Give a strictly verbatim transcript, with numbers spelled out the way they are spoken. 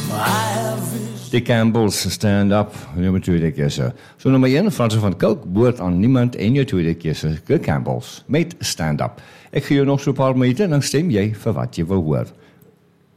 Die Campbells, Stand Up, nummer tweede keuse. So nummer een, Franse van Kook, Boord aan Niemand en jou tweede keuse, de Campbells, met Stand Up. Ek gee jou nog so 'n paar minute en dan stem jy vir wat jy wil hoor.